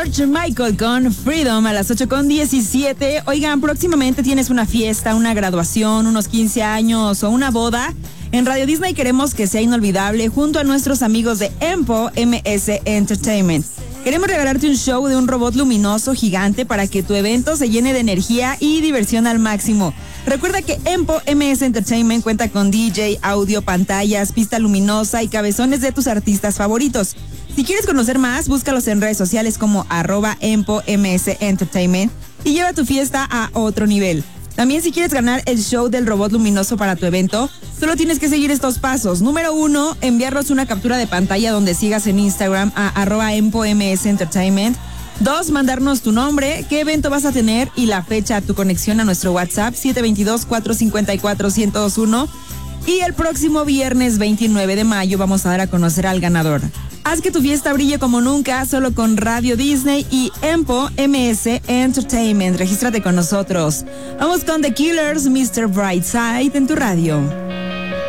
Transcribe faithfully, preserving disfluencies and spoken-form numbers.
George Michael con Freedom a las ocho con diecisiete. Oigan, próximamente tienes una fiesta, una graduación, unos quince años o una boda. En Radio Disney queremos que sea inolvidable junto a nuestros amigos de Empo M S Entertainment. Queremos regalarte un show de un robot luminoso gigante para que tu evento se llene de energía y diversión al máximo. Recuerda que Empo M S Entertainment cuenta con D J, audio, pantallas, pista luminosa y cabezones de tus artistas favoritos. Si quieres conocer más, búscalos en redes sociales como arroba Empo M S Entertainment y lleva tu fiesta a otro nivel. También si quieres ganar el show del robot luminoso para tu evento, solo tienes que seguir estos pasos. Número uno, enviarnos una captura de pantalla donde sigas en Instagram a arroba Empo M S Entertainment. Dos, mandarnos tu nombre, qué evento vas a tener y la fecha, tu conexión a nuestro WhatsApp siete dos dos, cuatro cinco cuatro, uno cero dos uno. Y el próximo viernes veintinueve de mayo vamos a dar a conocer al ganador. Haz que tu fiesta brille como nunca, solo con Radio Disney y Empo M S Entertainment. Regístrate con nosotros. Vamos con The Killers, mister Brightside en tu radio.